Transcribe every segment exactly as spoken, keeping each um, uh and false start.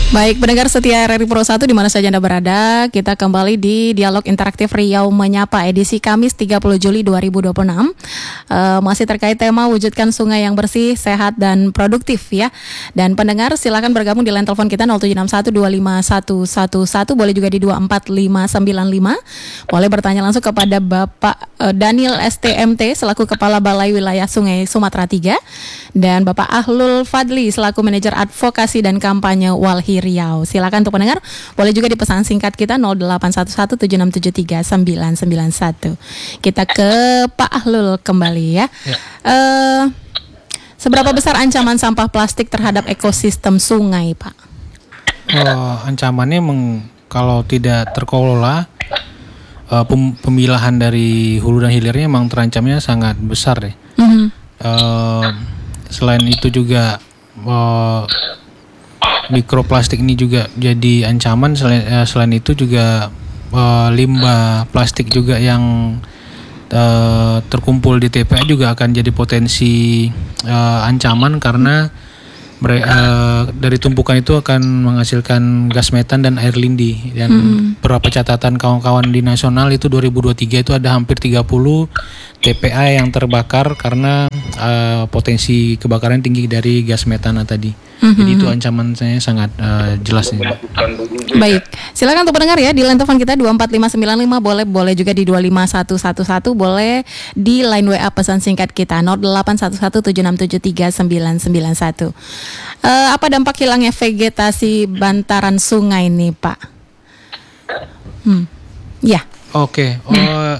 Baik, pendengar setia R R I Pro satu di mana saja Anda berada, kita kembali di Dialog Interaktif Riau Menyapa edisi Kamis tiga puluh Juli dua ribu dua puluh enam. Uh, masih terkait tema wujudkan sungai yang bersih, sehat dan produktif ya. Dan pendengar silakan bergabung di line telepon kita nol tujuh enam satu dua lima satu satu satu, boleh juga di dua empat lima sembilan lima. Boleh bertanya langsung kepada Bapak uh, Daniel S T M T selaku Kepala Balai Wilayah Sungai Sumatera tiga dan Bapak Ahlul Fadli selaku Manajer Advokasi dan Kampanye Walhi Riau. Silakan untuk pendengar, boleh juga dipesan singkat kita nol delapan satu satu tujuh enam tujuh tiga sembilan sembilan satu. Kita ke Pak Ahlul kembali ya. ya. Uh, seberapa besar ancaman sampah plastik terhadap ekosistem sungai, Pak? Oh, ancamannya meng, kalau tidak terkelola, uh, pem, pemilahan dari hulu dan hilirnya memang terancamnya sangat besar deh. Mm-hmm. Uh, selain itu juga uh, mikroplastik ini juga jadi ancaman. Selain, uh, selain itu juga uh, limbah plastik juga yang uh, terkumpul di T P A juga akan jadi potensi uh, ancaman karena mere, uh, dari tumpukan itu akan menghasilkan gas metan dan air lindi. Dan hmm. beberapa catatan kawan-kawan di nasional itu dua ribu dua puluh tiga itu ada hampir tiga puluh T P A yang terbakar karena uh, potensi kebakaran tinggi dari gas metana tadi. Mm-hmm. Jadi itu ancaman saya sangat uh, jelas nih. Baik, silakan untuk pendengar ya di line telepon kita dua empat lima sembilan lima, boleh boleh juga di dua lima satu satu satu, boleh di line W A pesan singkat kita nol delapan satu satu tujuh enam tujuh tiga sembilan sembilan satu. Uh, apa dampak hilangnya vegetasi bantaran sungai nih, Pak? Hmm. Ya. Oke. Okay. Uh,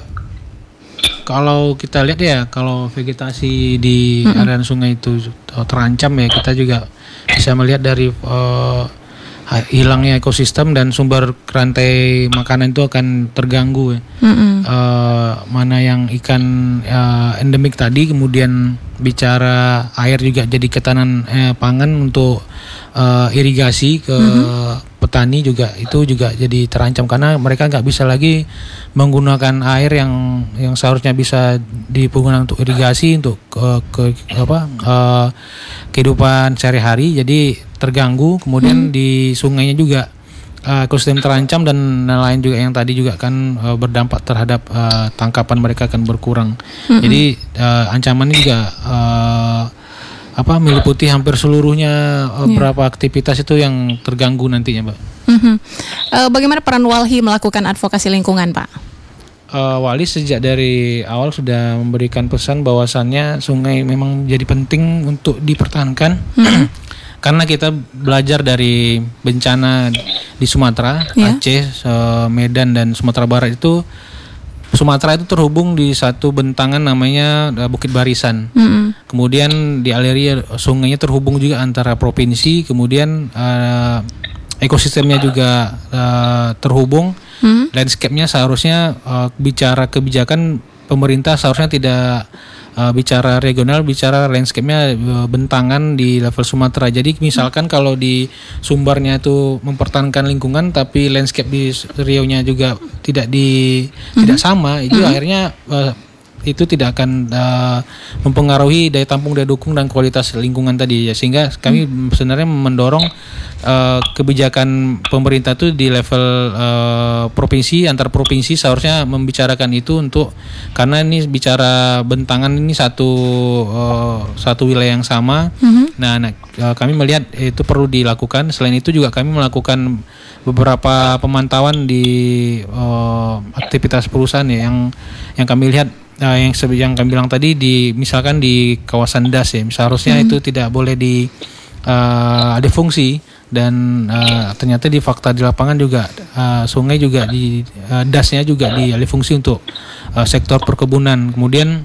Kalau kita lihat ya, kalau vegetasi di mm-hmm. area sungai itu terancam ya, kita juga bisa melihat dari uh, hilangnya ekosistem dan sumber rantai makanan itu akan terganggu ya. Mm-hmm. Uh, mana yang ikan uh, endemik tadi, kemudian bicara air juga jadi ketahanan eh, pangan untuk uh, irigasi ke mm-hmm. petani juga itu juga jadi terancam karena mereka nggak bisa lagi menggunakan air yang yang seharusnya bisa digunakan untuk irigasi untuk ke, ke apa uh, kehidupan sehari-hari, jadi terganggu. Kemudian hmm. di sungainya juga uh, ekosistem terancam dan lain juga yang tadi juga kan uh, berdampak terhadap uh, tangkapan mereka akan berkurang. Hmm. Jadi uh, ancamannya juga uh, apa meliputi hampir seluruhnya uh, yeah. berapa aktivitas itu yang terganggu nantinya, Mbak. Mm-hmm. Uh, bagaimana peran Walhi melakukan advokasi lingkungan, Pak? Uh, Walhi sejak dari awal sudah memberikan pesan bahwasannya sungai memang jadi penting untuk dipertahankan. Mm-hmm. Karena kita belajar dari bencana di Sumatera, yeah. Aceh, uh, Medan dan Sumatera Barat itu. Sumatera itu terhubung di satu bentangan namanya uh, Bukit Barisan. Mm-hmm. Kemudian dialiri sungainya terhubung juga antara provinsi. Kemudian uh, ekosistemnya juga uh, terhubung. Mm-hmm. Landscape-nya seharusnya uh, bicara kebijakan pemerintah seharusnya tidak uh, bicara regional, bicara landscape-nya uh, bentangan di level Sumatera. Jadi misalkan mm-hmm. kalau di Sumbarnya itu mempertahankan lingkungan tapi landscape di Riau-nya juga tidak di mm-hmm. tidak sama, itu mm-hmm. akhirnya uh, itu tidak akan uh, mempengaruhi daya tampung, daya dukung dan kualitas lingkungan tadi ya, sehingga kami hmm. sebenarnya mendorong uh, kebijakan pemerintah itu di level uh, provinsi, antar provinsi seharusnya membicarakan itu untuk, karena ini bicara bentangan ini satu uh, satu wilayah yang sama. Hmm. Nah, nah uh, kami melihat itu perlu dilakukan. Selain itu juga kami melakukan beberapa pemantauan di uh, aktivitas perusahaan ya, yang yang kami lihat. Nah, yang yang kami bilang tadi di misalkan di kawasan D A S ya, seharusnya hmm. itu tidak boleh di uh, ada fungsi dan uh, ternyata di fakta di lapangan juga uh, sungai juga di uh, D A S-nya juga dialih fungsi untuk uh, sektor perkebunan. Kemudian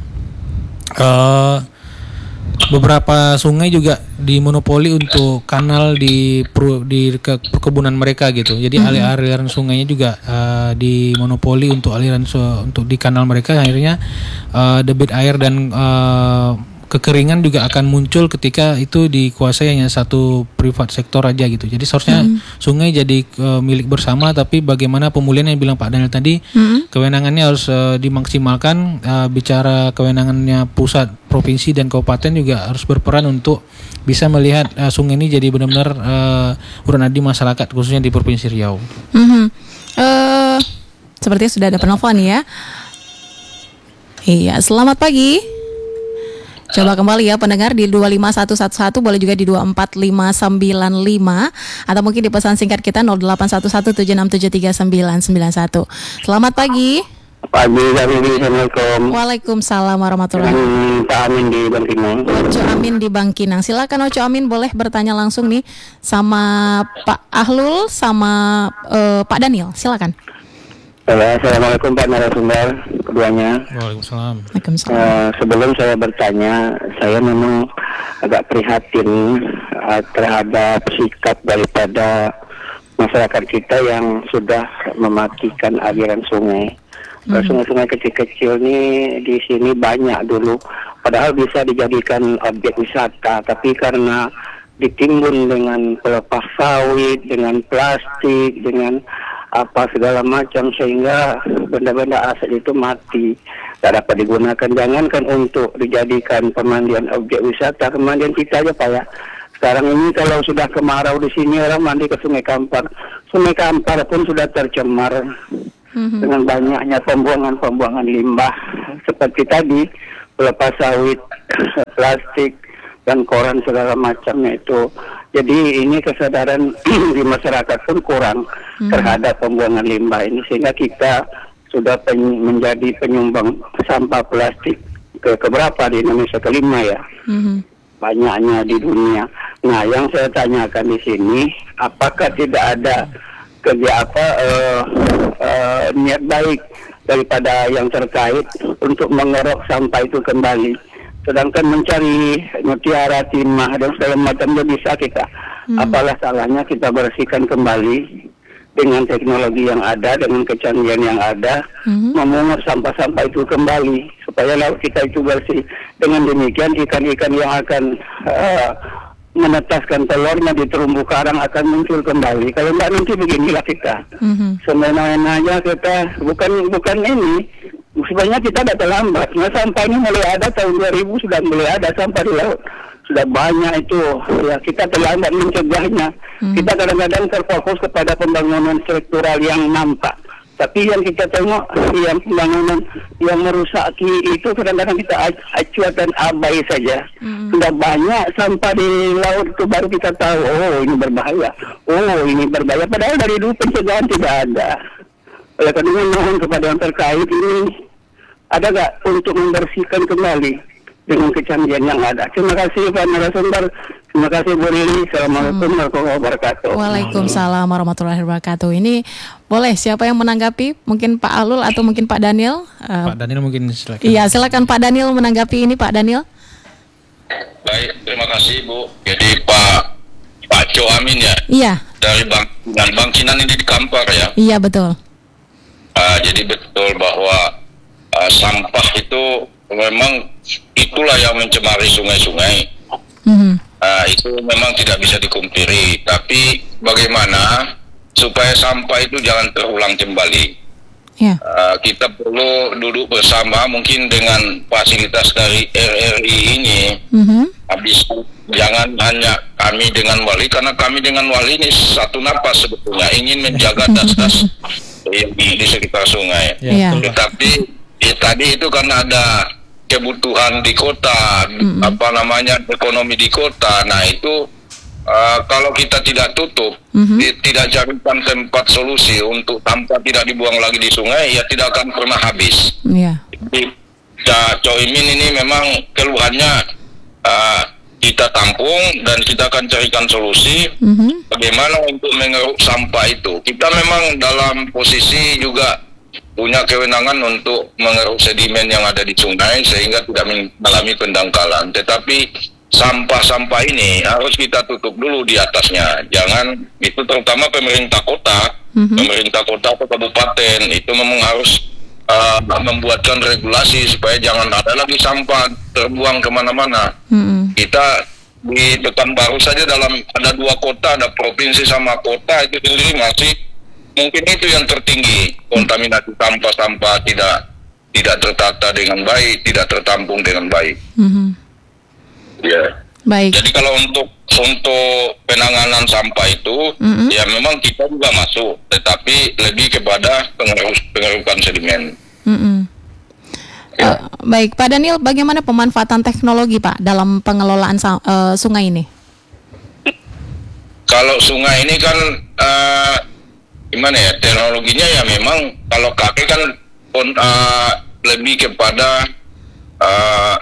uh, beberapa sungai juga dimonopoli untuk kanal di per, di ke, perkebunan mereka gitu. Jadi mm-hmm. aliran sungainya juga uh, dimonopoli untuk aliran su, untuk di kanal mereka, akhirnya uh, debit air dan uh, kekeringan juga akan muncul ketika itu dikuasai hanya satu privat sektor aja gitu. Jadi seharusnya mm-hmm. sungai jadi uh, milik bersama, tapi bagaimana pemulihan yang bilang Pak Daniel tadi, mm-hmm. kewenangannya harus uh, dimaksimalkan. Uh, bicara kewenangannya pusat, provinsi dan kabupaten juga harus berperan untuk bisa melihat uh, sungai ini jadi benar-benar uh, urun adi masyarakat khususnya di Provinsi Riau. Mm-hmm. Uh, sepertinya sudah ada penelpon ya. Iya, selamat pagi. Coba kembali ya pendengar di dua lima satu satu satu, boleh juga di dua empat lima sembilan lima, atau mungkin di pesan singkat kita nol delapan satu satu tujuh enam tujuh tiga sembilan sembilan satu. Selamat pagi. Pagi, Assalamualaikum. Waalaikumsalam warahmatullahi wabarakatuh. Pak Amin di Bangkinang. Oco Amin di Bangkinang. Silakan Oco Amin, boleh bertanya langsung nih sama Pak Ahlul sama uh, Pak Daniel. Silakan. Assalamualaikum Pak narasumber keduanya. Waalaikumsalam. Waalaikumsalam. Uh, sebelum saya bertanya, saya memang agak prihatin uh, terhadap sikap daripada masyarakat kita yang sudah mematikan aliran sungai. Hmm. Sungai-sungai kecil-kecil ini di sini banyak dulu, padahal bisa dijadikan objek wisata, tapi karena ditimbun dengan pelepas sawit, dengan plastik, dengan apa segala macam, sehingga benda-benda aset itu mati, tak dapat digunakan. Jangankan untuk dijadikan pemandian objek wisata, pemandian kita aja Pak ya. Sekarang ini kalau sudah kemarau di sini orang mandi ke Sungai Kampar, Sungai Kampar pun sudah tercemar mm-hmm. dengan banyaknya pembuangan-pembuangan limbah seperti tadi, pelepas sawit, plastik dan koran segala macamnya itu. Jadi ini kesadaran di masyarakat pun kurang hmm. terhadap pembuangan limbah ini, sehingga kita sudah pen- menjadi penyumbang sampah plastik ke keberapa di Indonesia, kelima ya, hmm. banyaknya di dunia. Nah, yang saya tanyakan di sini, apakah tidak ada kerja apa uh, uh, niat baik daripada yang terkait untuk mengeruk sampah itu kembali? Sedangkan mencari mutiara, timah dan segala macam bisa kita. Hmm. Apalah salahnya kita bersihkan kembali dengan teknologi yang ada, dengan kecanggihan yang ada, hmm. memungut sampah-sampah itu kembali supaya laut kita itu bersih. Dengan demikian ikan-ikan yang akan uh, menetaskan telurnya di terumbu karang akan muncul kembali. Kalau enggak nanti beginilah kita. Hmm. Semena-menanya kita bukan bukan ini. Sebenarnya kita tidak terlambat. Nah, sampah ini mulai ada tahun dua ribu, sudah mulai ada sampah di laut. Sudah banyak itu. Ya, kita terlambat mencegahnya. Hmm. Kita kadang-kadang terfokus kepada pembangunan struktural yang nampak. Tapi yang kita tengok, yang pembangunan yang merusaki itu kadang-kadang kita acuan dan abai saja. Hmm. Sudah banyak sampah di laut itu baru kita tahu, oh ini berbahaya. Oh ini berbahaya. Padahal dari dulu pencegahan tidak ada. Oleh karena mohon kepada yang terkait ini, ada nggak untuk membersihkan kembali dengan kecanggihan yang ada. Terima kasih Pak narasumber. Terima kasih Bu Rili. Assalamualaikum hmm. warahmatullahi wabarakatuh. Waalaikumsalam warahmatullahi wabarakatuh. Ini boleh siapa yang menanggapi? Mungkin Pak Alul atau mungkin Pak Daniel? Uh, Pak Daniel mungkin silakan. Iya, silakan Pak Daniel menanggapi ini Pak Daniel. Baik, terima kasih Bu. Jadi Pak Pak Jo Amin ya. Iya. Dari Bang dan Bangkinang ini di Kampar ya. Iya betul. Uh, jadi betul bahwa uh, sampah itu memang itulah yang mencemari sungai-sungai. Mm-hmm. Uh, itu memang tidak bisa dikumpiri. Tapi bagaimana supaya sampah itu jangan terulang kembali? Yeah. Uh, kita perlu duduk bersama mungkin dengan fasilitas dari R R I ini. Mm-hmm. Habis jangan hanya kami dengan wali, karena kami dengan wali ini satu napas sebetulnya ingin menjaga das-das di, di sekitar sungai. Yeah. Tetapi ya, tadi itu karena ada kebutuhan di kota, mm-hmm. apa namanya ekonomi di kota. Nah itu uh, kalau kita tidak tutup, mm-hmm. di, tidak carikan tempat solusi untuk sampah tidak dibuang lagi di sungai, ya tidak akan pernah habis. Yeah. Jadi ya, Coimin ini memang keluhannya uh, kita tampung dan kita akan carikan solusi mm-hmm. bagaimana untuk mengeruk sampah itu. Kita memang dalam posisi juga punya kewenangan untuk mengeruk sedimen yang ada di sungai sehingga tidak mengalami pendangkalan. Tetapi sampah-sampah ini harus kita tutup dulu di atasnya. Jangan, itu terutama pemerintah kota, mm-hmm. pemerintah kota atau kabupaten itu memang harus uh, membuatkan regulasi supaya jangan ada lagi sampah terbuang kemana-mana. Mm-hmm. Kita di Pekanbaru saja dalam ada dua kota, ada provinsi sama kota itu sendiri masih mungkin itu yang tertinggi kontaminasi sampah-sampah tidak tidak tertata dengan baik, tidak tertampung dengan baik. Mm-hmm. Ya. Baik. Jadi kalau untuk untuk penanganan sampah itu, mm-hmm. ya memang kita juga masuk, tetapi lebih kepada pengerus pengerukan sedimen. Mm-hmm. Ya. Uh, baik, Pak Daniel, bagaimana pemanfaatan teknologi Pak dalam pengelolaan uh, sungai ini? Kalau sungai ini kan uh, gimana ya, teknologinya ya memang kalau kakek kan uh, lebih kepada uh,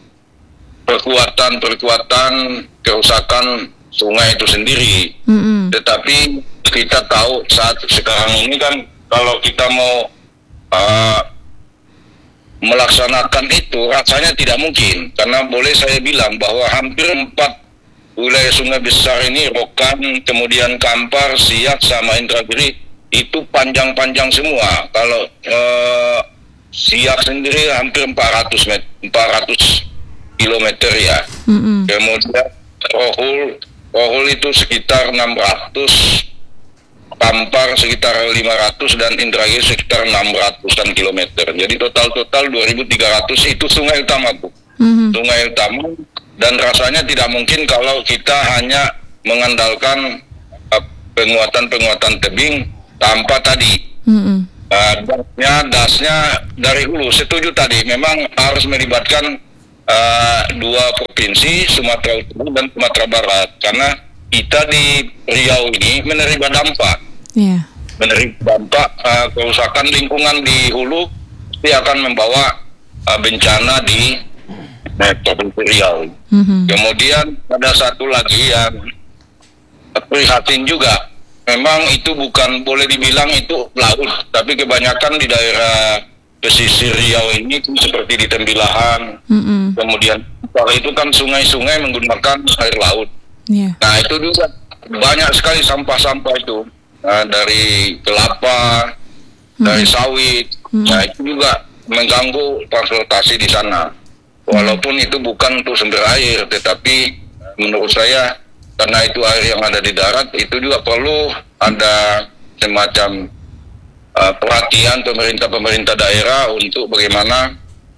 perkuatan-perkuatan kerusakan sungai itu sendiri. Mm-hmm. Tetapi kita tahu saat sekarang ini kan kalau kita mau uh, melaksanakan itu rasanya tidak mungkin, karena boleh saya bilang bahwa hampir empat wilayah sungai besar ini, Rokan, kemudian Kampar, Siak, sama Indragiri itu panjang-panjang semua. Kalau uh, Siak sendiri hampir empat ratus meter, empat ratus kilometer ya. Mm-hmm. Kemudian Rohul, Rohul itu sekitar enam ratus, Kampar sekitar lima ratus, dan Indragiri sekitar enam ratusan kilometer. Jadi total-total dua ribu tiga ratus itu sungai utama, Bu. Mm-hmm. Sungai utama, dan rasanya tidak mungkin kalau kita hanya mengandalkan uh, penguatan-penguatan tebing tanpa tadi. Mm-hmm. uh, dasnya, dasnya dari hulu. Setuju tadi, memang harus melibatkan Uh, dua provinsi, Sumatera Utara dan Sumatera Barat, karena kita di Riau ini menerima dampak, yeah. menerima dampak uh, kerusakan lingkungan di hulu, pasti akan membawa uh, bencana di uh, Provinsi Riau. Mm-hmm. Kemudian ada satu lagi yang prihatin juga, memang itu bukan boleh dibilang itu laut, tapi kebanyakan di daerah pesisir Riau ini seperti di Tembilahan, mm-hmm. kemudian kalau itu kan sungai-sungai menggunakan air laut. Yeah. Nah itu juga banyak sekali sampah-sampah itu, nah, dari kelapa, mm-hmm. dari sawit, mm-hmm. nah itu juga mengganggu transportasi di sana. Walaupun itu bukan untuk sumber air, tetapi menurut saya karena itu air yang ada di darat, itu juga perlu ada semacam Uh, perhatian pemerintah-pemerintah daerah untuk bagaimana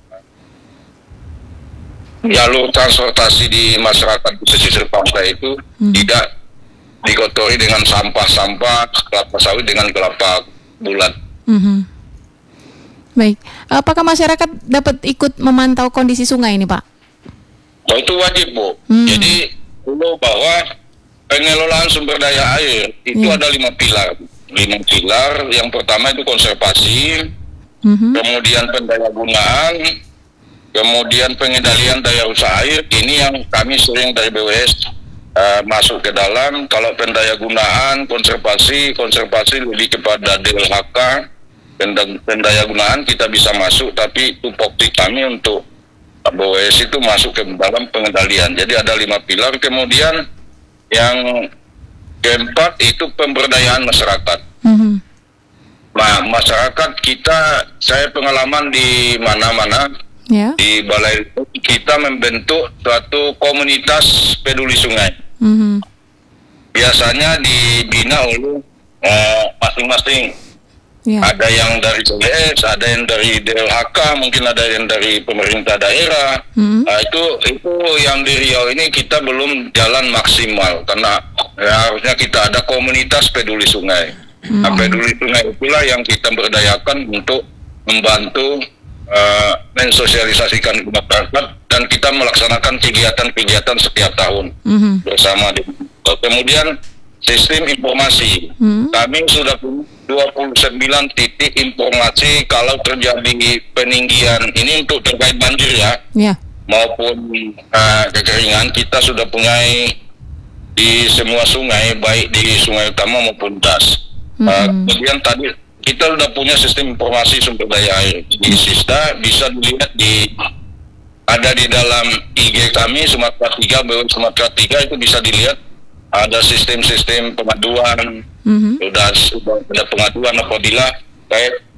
jalur transportasi di masyarakat di pesisir pantai itu hmm. tidak dikotori dengan sampah-sampah kelapa sawit dengan kelapa bulat. Hmm. Baik, apakah masyarakat dapat ikut memantau kondisi sungai ini, Pak? Oh, itu wajib, Bu. Hmm. Jadi dulu bahwa pengelolaan sumber daya air itu yeah. ada lima pilar. Lima pilar, yang pertama itu konservasi, mm-hmm. kemudian pendayagunaan, kemudian pengendalian daya usaha air. Ini yang kami sering dari B W S uh, masuk ke dalam. Kalau pendayagunaan, konservasi, konservasi lebih kepada D L H K, pendayagunaan kita bisa masuk, tapi tupoksi kami untuk B W S itu masuk ke dalam pengendalian. Jadi ada lima pilar. Kemudian yang keempat itu pemberdayaan masyarakat. Mm-hmm. Nah, masyarakat kita, saya pengalaman di mana-mana, yeah. di balai kita membentuk suatu komunitas peduli sungai. Mm-hmm. Biasanya dibina oleh uh, masing-masing. Yeah. Ada yang dari B W S, ada yang dari D L H K, mungkin ada yang dari pemerintah daerah. Mm-hmm. Nah, itu itu yang di Riau ini kita belum jalan maksimal karena ya, harusnya kita ada komunitas peduli sungai. Mm-hmm. Nah, peduli sungai itulah yang kita berdayakan untuk membantu uh, mensosialisasikan ke masyarakat, dan kita melaksanakan kegiatan-kegiatan setiap tahun mm-hmm. bersama dengan. Kemudian sistem informasi. Hmm. Kami sudah dua puluh sembilan titik informasi kalau terjadi peninggian ini untuk terkait banjir ya, yeah. maupun uh, kekeringan. Kita sudah punya di semua sungai, baik di sungai utama maupun das. Hmm. Uh, kemudian tadi kita sudah punya sistem informasi sumber daya air di Sisda, bisa dilihat di ada di dalam I G kami Sumatera tiga, B W S Sumatera tiga, itu bisa dilihat. Ada sistem-sistem pengaduan, mm-hmm. sudah sudah ada pengaduan apabila kayak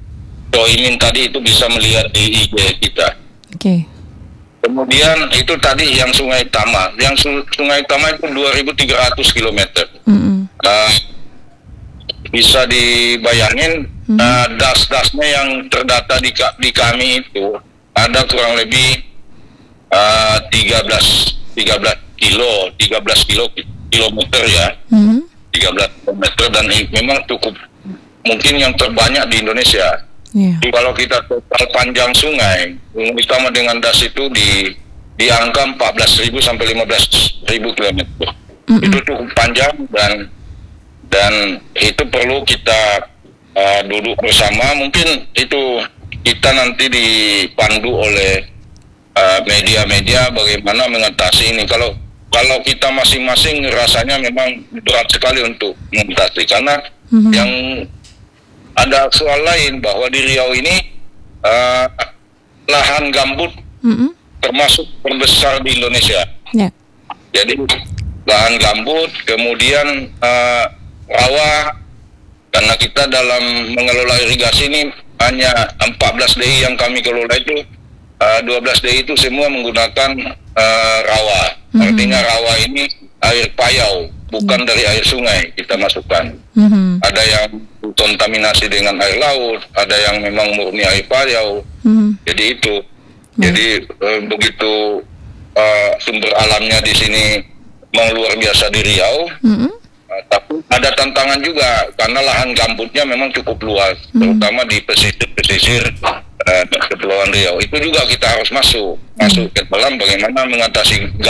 Soimin tadi itu bisa melihat di I G kita. Oke. Okay. Kemudian itu tadi yang Sungai Tama, yang su- Sungai Tama itu dua ribu tiga ratus kilometer. Mm-hmm. Uh, bisa dibayangin mm-hmm. uh, das-dasnya yang terdata di, di kami itu ada kurang lebih uh, tiga belas kilo, tiga belas kilo kilometer ya, mm-hmm. tiga belas kilometer, dan memang cukup mungkin yang terbanyak di Indonesia. Yeah. Jadi kalau kita total panjang sungai, utama dengan das itu di di angka empat belas ribu sampai lima belas ribu kilometer. Mm-hmm. Itu cukup panjang dan dan itu perlu kita uh, duduk bersama. Mungkin itu kita nanti dipandu oleh uh, media-media bagaimana mengatasi ini. Kalau kalau kita masing-masing rasanya memang berat sekali untuk mengatasi, karena mm-hmm. yang ada soal lain bahwa di Riau ini uh, lahan gambut mm-hmm. termasuk terbesar di Indonesia. Yeah. Jadi lahan gambut, kemudian uh, rawa, karena kita dalam mengelola irigasi ini hanya empat belas D I yang kami kelola itu, uh, dua belas D I itu semua menggunakan uh, rawa. Mm-hmm. Artinya rawa ini air payau, bukan dari air sungai kita masukkan. Mm-hmm. Ada yang kontaminasi dengan air laut, ada yang memang murni air payau. Mm-hmm. Jadi itu, mm-hmm. jadi eh, begitu uh, sumber alamnya di sini memang luar biasa di Riau. Mm-hmm. uh, tapi ada tantangan juga karena lahan gambutnya memang cukup luas, mm-hmm. terutama di pesisir-pesisir uh, Kepulauan Riau. Itu juga kita harus masuk, masuk mm-hmm. ke dalam bagaimana mengatasi